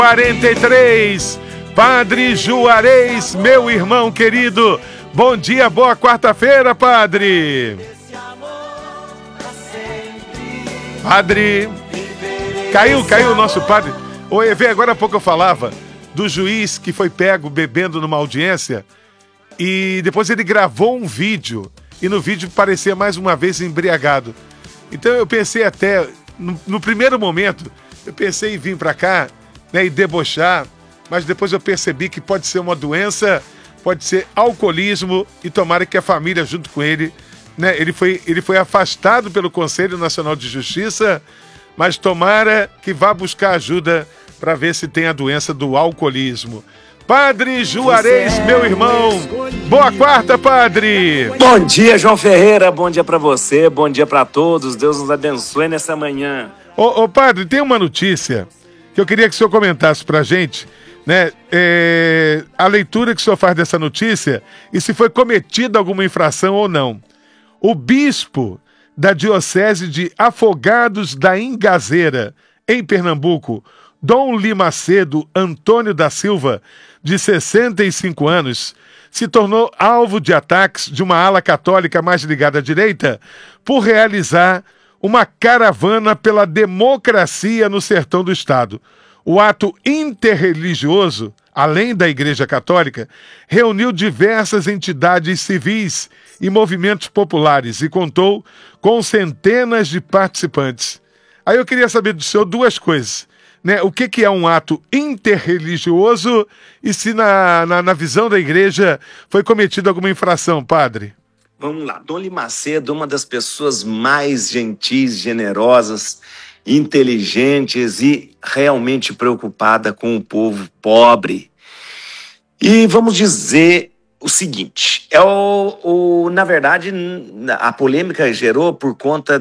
43, Padre Juarez, meu irmão querido, bom dia, boa quarta-feira, Padre. Padre, caiu o nosso Padre. Ô, Evê, agora há pouco eu falava do juiz que foi pego bebendo numa audiência e depois ele gravou um vídeo e no vídeo parecia mais uma vez embriagado. Então eu pensei até, no primeiro momento, eu pensei em vir pra cá, né, e debochar, mas depois eu percebi que pode ser uma doença, pode ser alcoolismo, e tomara que a família junto com ele, né, ele foi afastado pelo Conselho Nacional de Justiça, mas tomara que vá buscar ajuda para ver se tem a doença do alcoolismo. Padre Juarez, meu irmão, boa quarta, Padre! Bom dia, João Ferreira, bom dia para você, bom dia para todos, Deus nos abençoe nessa manhã. Ô, Padre, tem uma notícia que eu queria que o senhor comentasse pra gente, né? A leitura que o senhor faz dessa notícia e se foi cometida alguma infração ou não. O bispo da Diocese de Afogados da Ingazeira, em Pernambuco, Dom Limacedo Antônio da Silva, de 65 anos, se tornou alvo de ataques de uma ala católica mais ligada à direita por realizar uma caravana pela democracia no sertão do estado. O ato interreligioso, além da Igreja Católica, reuniu diversas entidades civis e movimentos populares e contou com centenas de participantes. Aí eu queria saber do senhor duas coisas, né? O que é um ato interreligioso e se na visão da igreja foi cometida alguma infração, padre? Vamos lá, Dom Limacedo, uma das pessoas mais gentis, generosas, inteligentes e realmente preocupada com o povo pobre. E vamos dizer o seguinte, na verdade, a polêmica gerou por conta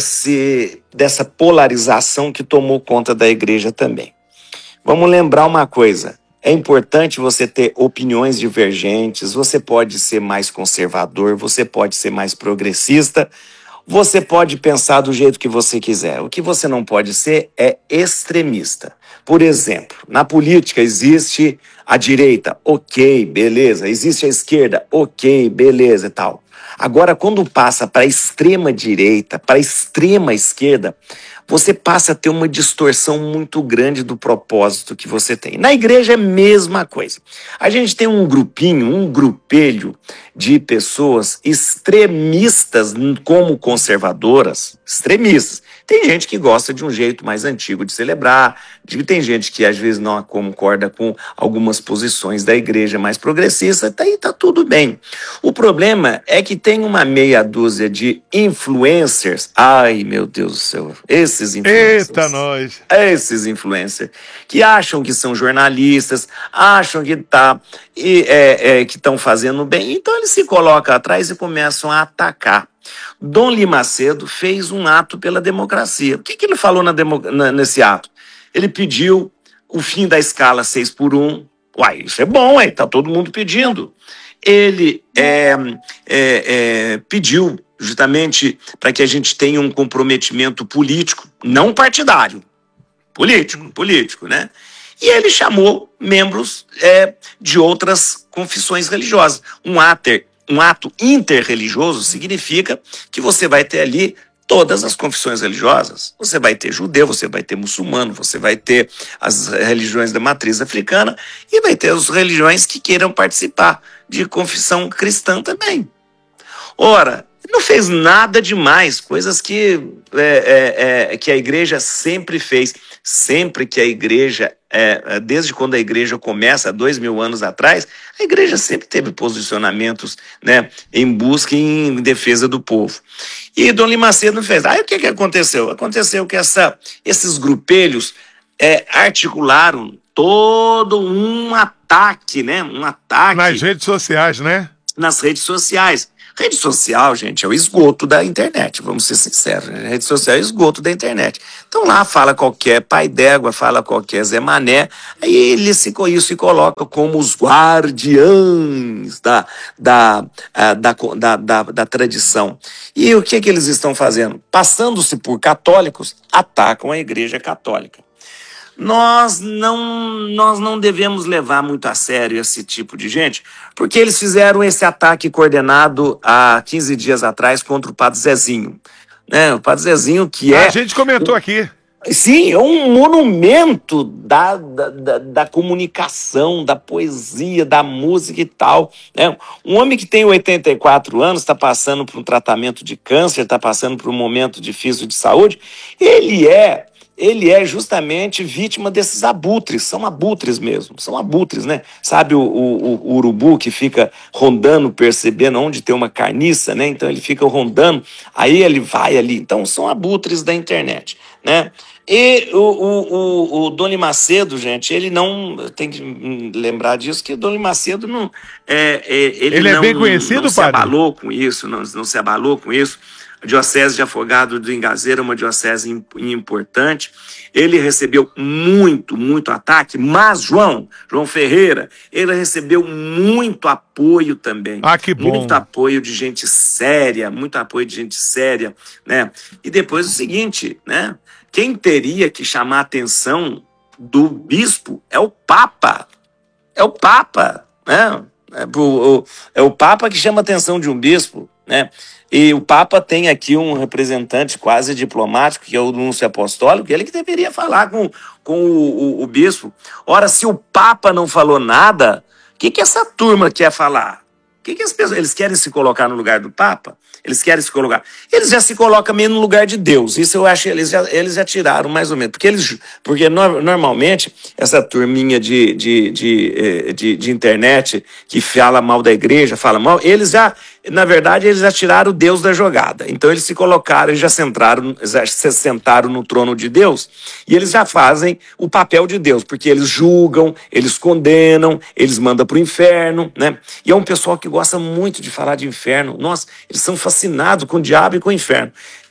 dessa polarização que tomou conta da igreja também. Vamos lembrar uma coisa, é importante você ter opiniões divergentes, você pode ser mais conservador, você pode ser mais progressista, você pode pensar do jeito que você quiser. O que você não pode ser é extremista. Por exemplo, na política existe a direita, ok, beleza. Existe a esquerda, ok, beleza e tal. Agora, quando passa para a extrema direita, para a extrema esquerda, você passa a ter uma distorção muito grande do propósito que você tem. Na igreja é a mesma coisa. A gente tem um grupelho de pessoas extremistas como conservadoras, extremistas. Tem gente que gosta de um jeito mais antigo de celebrar, tem gente que às vezes não concorda com algumas posições da igreja mais progressista, aí tá tudo bem. O problema é que tem uma meia dúzia de influencers, ai meu Deus do céu, esses influencers. Eita, nós! Esses influencers que acham que são jornalistas, acham que estão fazendo bem, então eles se colocam atrás e começam a atacar. Dom Limacedo fez um ato pela democracia. O que ele falou nesse ato? Ele pediu o fim da escala 6x1. Uai, isso é bom, tá todo mundo pedindo. Ele pediu justamente para que a gente tenha um comprometimento político, não partidário, político, né? E ele chamou membros de outras confissões religiosas. Um ato interreligioso significa que você vai ter ali todas as confissões religiosas. Você vai ter judeu, você vai ter muçulmano, você vai ter as religiões da matriz africana e vai ter as religiões que queiram participar de confissão cristã também. Ora, não fez nada demais, coisas que a igreja sempre fez. Sempre que a igreja, desde quando a igreja começa, há 2000 anos atrás, a igreja sempre teve posicionamentos, né, em busca e em defesa do povo. E Dom Limacedo fez. Aí o que aconteceu? Aconteceu que esses grupelhos articularam todo um ataque, né? Um ataque. Nas redes sociais, né? Nas redes sociais. Rede social, gente, é o esgoto da internet, vamos ser sinceros. Né? Rede social é o esgoto da internet. Então lá fala qualquer pai d'égua, fala qualquer Zé Mané, aí ele se coloca como os guardiães da tradição. E o que eles estão fazendo? Passando-se por católicos, atacam a igreja católica. nós não devemos levar muito a sério esse tipo de gente, porque eles fizeram esse ataque coordenado há 15 dias atrás contra o Padre Zezinho. Né? O Padre Zezinho, que A gente comentou aqui. Sim, é um monumento da comunicação, da poesia, da música e tal. Né? Um homem que tem 84 anos, está passando por um tratamento de câncer, está passando por um momento difícil de saúde, ele é justamente vítima desses abutres, são abutres mesmo, são abutres, né? Sabe o urubu que fica rondando, percebendo onde tem uma carniça, né? Então ele fica rondando, aí ele vai ali. Então são abutres da internet, né? E o Doni Macedo, gente, ele não tem que lembrar disso, que o Doni Macedo não Ele é bem conhecido, não se padre? abalou com isso, não se abalou com isso. A Diocese de Afogados do Ingazeiro é uma diocese importante. Ele recebeu muito ataque, mas João Ferreira, ele recebeu muito apoio também. Ah, que bom. Muito apoio de gente séria, né? E depois o seguinte, né? Quem teria que chamar a atenção do bispo é o Papa. É o Papa, né? É o Papa que chama a atenção de um bispo, né? E o Papa tem aqui um representante quase diplomático, que é o Núncio Apostólico, ele que deveria falar com o bispo. Ora, se o Papa não falou nada, o que essa turma quer falar? O que as pessoas... Eles querem se colocar no lugar do Papa? Eles querem se colocar... Eles já se colocam meio no lugar de Deus. Isso eu acho que eles já tiraram, mais ou menos. Porque normalmente, essa turminha de internet que fala mal da igreja, fala mal, na verdade, eles já tiraram o Deus da jogada. Então, eles se colocaram, eles já se sentaram no trono de Deus, e eles já fazem o papel de Deus, porque eles julgam, eles condenam, eles mandam para o inferno, né? E é um pessoal que gosta muito de falar de inferno. Nossa, eles são fascinados com o diabo e com o inferno.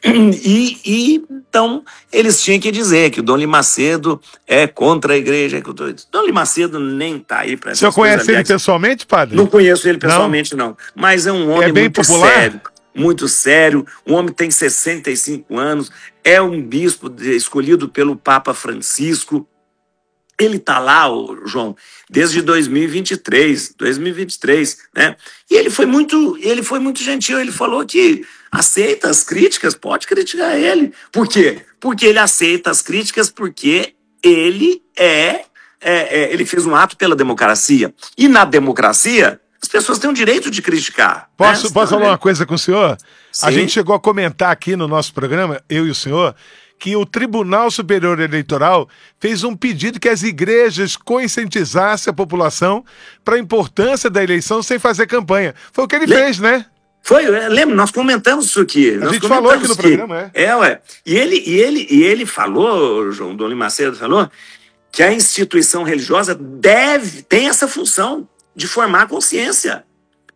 Então, eles tinham que dizer que o Doni Macedo é contra a igreja. Doni Macedo nem está aí para... O senhor conhece ele pessoalmente, padre? Não conheço ele pessoalmente, não. Mas é um homem bem muito popular? sério. Muito sério. Um homem que tem 65 anos. É um bispo escolhido pelo Papa Francisco. Ele está lá, João, desde 2023, né? E ele foi muito gentil. Ele falou que aceita as críticas, pode criticar ele. Por quê? Porque ele aceita as críticas, porque ele ele fez um ato pela democracia. E na democracia, as pessoas têm o direito de criticar. Posso falar uma coisa com o senhor? Sim. A gente chegou a comentar aqui no nosso programa, eu e o senhor, que o Tribunal Superior Eleitoral fez um pedido que as igrejas conscientizassem a população para a importância da eleição sem fazer campanha. Foi o que ele fez, né? Foi, lembra, nós comentamos isso aqui. A gente falou aqui no programa, ué. E ele falou, João Doni Macedo falou, que a instituição religiosa tem essa função de formar consciência.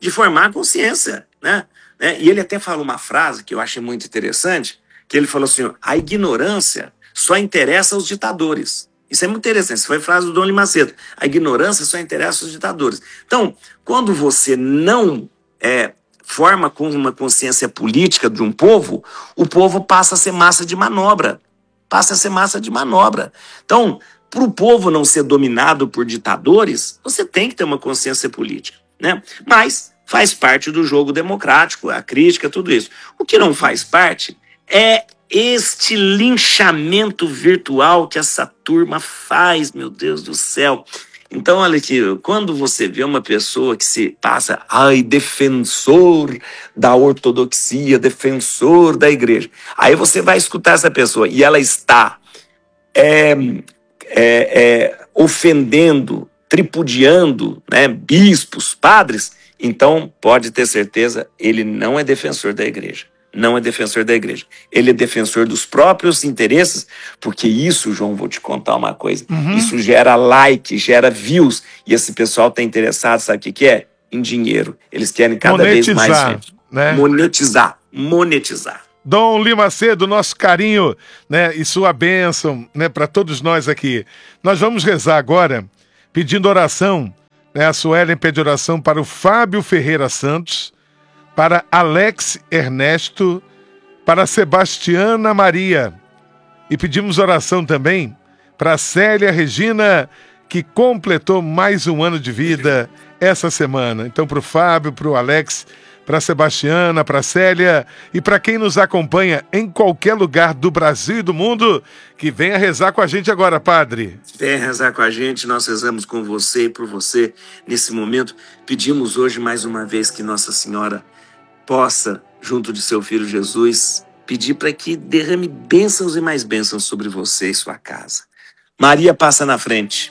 Né? E ele até falou uma frase que eu achei muito interessante, que ele falou assim: a ignorância só interessa aos ditadores. Isso é muito interessante, isso foi a frase do Doni Macedo. A ignorância só interessa aos ditadores. Então, quando você não forma com uma consciência política de um povo, o povo passa a ser massa de manobra. Então, para o povo não ser dominado por ditadores, você tem que ter uma consciência política, né? Mas faz parte do jogo democrático, a crítica, tudo isso. O que não faz parte é este linchamento virtual que essa turma faz, meu Deus do céu. Então, olha aqui, quando você vê uma pessoa que se passa, defensor da ortodoxia, defensor da igreja, aí você vai escutar essa pessoa e ela está ofendendo, tripudiando, né, bispos, padres, então pode ter certeza, ele não é defensor da igreja. Ele é defensor dos próprios interesses, porque isso, João, vou te contar uma coisa, isso gera like, gera views, e esse pessoal está interessado, sabe o que é? Em dinheiro. Eles querem cada vez mais gente. Né? Monetizar. Dom Lima Macedo, nosso carinho, né, e sua bênção, né, para todos nós aqui. Nós vamos rezar agora, pedindo oração, né, a Suelen pede oração para o Fábio Ferreira Santos, para Alex Ernesto, para Sebastiana Maria. E pedimos oração também para Célia Regina, que completou mais um ano de vida essa semana. Então, para o Fábio, para o Alex, para a Sebastiana, para a Célia e para quem nos acompanha em qualquer lugar do Brasil e do mundo, que venha rezar com a gente agora, padre. Venha rezar com a gente, nós rezamos com você e por você nesse momento. Pedimos hoje mais uma vez que Nossa Senhora possa, junto de seu Filho Jesus, pedir para que derrame bênçãos e mais bênçãos sobre você e sua casa. Maria passa na frente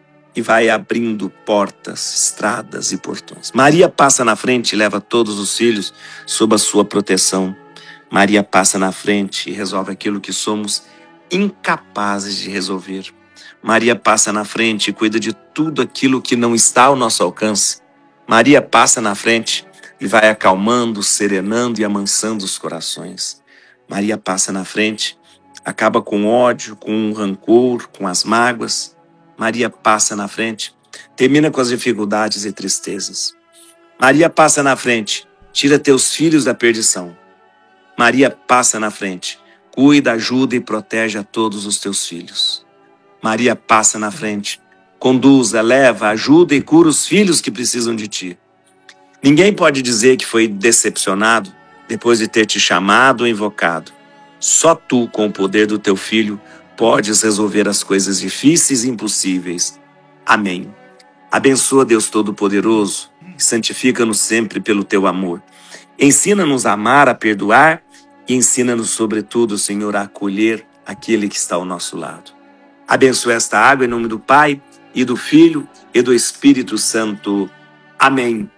e vai abrindo portas, estradas e portões. Maria passa na frente e leva todos os filhos sob a sua proteção. Maria passa na frente e resolve aquilo que somos incapazes de resolver. Maria passa na frente e cuida de tudo aquilo que não está ao nosso alcance. Maria passa na frente e vai acalmando, serenando e amansando os corações. Maria passa na frente, acaba com o ódio, com o rancor, com as mágoas. Maria passa na frente, termina com as dificuldades e tristezas. Maria passa na frente, tira teus filhos da perdição. Maria passa na frente, cuida, ajuda e protege a todos os teus filhos. Maria passa na frente, conduz, leva, ajuda e cura os filhos que precisam de ti. Ninguém pode dizer que foi decepcionado depois de ter te chamado ou invocado. Só tu, com o poder do teu Filho, podes resolver as coisas difíceis e impossíveis. Amém. Abençoa, Deus Todo-Poderoso, e santifica-nos sempre pelo teu amor. Ensina-nos a amar, a perdoar e ensina-nos, sobretudo, Senhor, a acolher aquele que está ao nosso lado. Abençoa esta água em nome do Pai, e do Filho, e do Espírito Santo. Amém.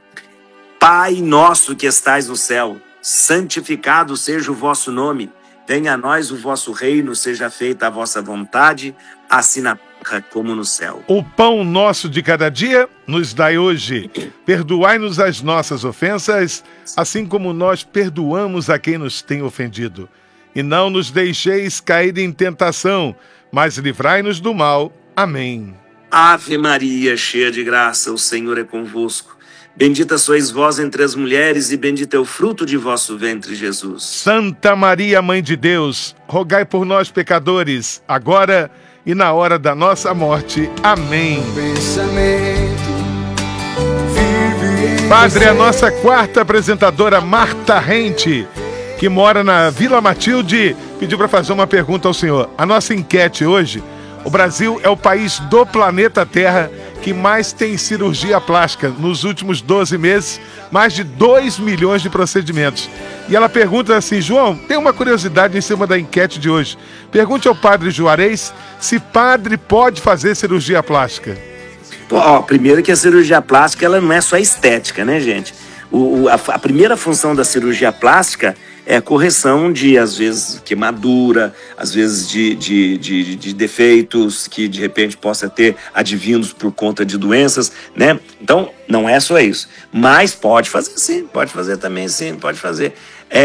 Pai nosso que estais no céu, santificado seja o vosso nome. Venha a nós o vosso reino, seja feita a vossa vontade, assim na terra como no céu. O pão nosso de cada dia nos dai hoje. Perdoai-nos as nossas ofensas, assim como nós perdoamos a quem nos tem ofendido. E não nos deixeis cair em tentação, mas livrai-nos do mal. Amém. Ave Maria, cheia de graça, o Senhor é convosco. Bendita sois vós entre as mulheres e bendito é o fruto de vosso ventre, Jesus. Santa Maria, Mãe de Deus, rogai por nós, pecadores, agora e na hora da nossa morte. Amém. Padre, a nossa quarta apresentadora, Marta Rente, que mora na Vila Matilde, pediu para fazer uma pergunta ao senhor. A nossa enquete hoje: o Brasil é o país do planeta Terra que mais tem cirurgia plástica. Nos últimos 12 meses, mais de 2 milhões de procedimentos. E ela pergunta assim: João, tem uma curiosidade em cima da enquete de hoje. Pergunte ao padre Juarez se padre pode fazer cirurgia plástica. Primeiro que a cirurgia plástica ela não é só estética, né, gente? A primeira função da cirurgia plástica é a correção de, às vezes, queimadura, às vezes de defeitos que, de repente, possa ter advindos por conta de doenças, né? Então, não é só isso. Mas pode fazer sim, pode fazer também sim, pode fazer.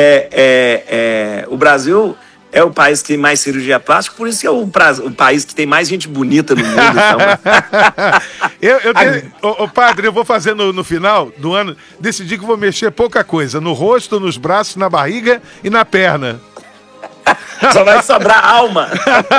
O Brasil é o país que tem mais cirurgia plástica, por isso que é o país que tem mais gente bonita no mundo. Então. Padre, eu vou fazer no final do ano, decidi que vou mexer pouca coisa, no rosto, nos braços, na barriga e na perna. Só vai sobrar alma.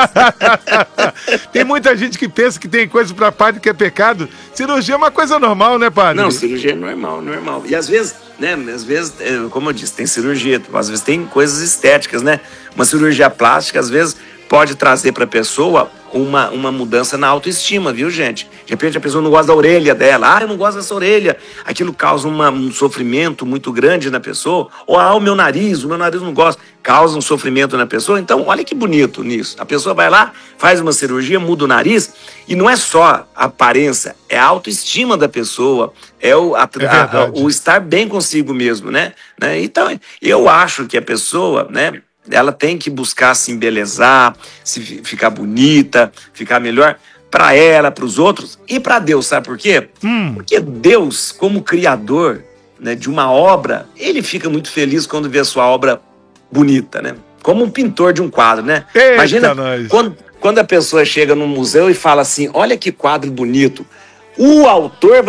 Tem muita gente que pensa que tem coisa para padre que é pecado. Cirurgia é uma coisa normal, né, padre? Não, cirurgia é normal. E às vezes, né, como eu disse, tem cirurgia, às vezes tem coisas estéticas, né? Uma cirurgia plástica, às vezes, pode trazer para a pessoa uma mudança na autoestima, viu, gente? De repente a pessoa não gosta da orelha dela. Eu não gosto dessa orelha. Aquilo causa um sofrimento muito grande na pessoa. Ou, o meu nariz não gosta. Causa um sofrimento na pessoa. Então, olha que bonito nisso. A pessoa vai lá, faz uma cirurgia, muda o nariz. E não é só a aparência, é a autoestima da pessoa. É o estar bem consigo mesmo, né? Então, eu acho que a pessoa, né, ela tem que buscar se embelezar, ficar bonita, ficar melhor para ela, para os outros e para Deus. Sabe por quê? Porque Deus, como criador, né, de uma obra, ele fica muito feliz quando vê a sua obra bonita, né? Como um pintor de um quadro, né? Eita, imagina quando a pessoa chega num museu e fala assim: olha que quadro bonito. O autor